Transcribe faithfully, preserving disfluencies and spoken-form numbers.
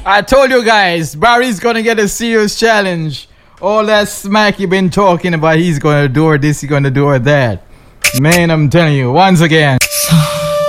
I told you guys, Barry's gonna get a serious challenge. All that smack you been talking about, he's gonna do or this, he's gonna do or that. Man, I'm telling you, once again.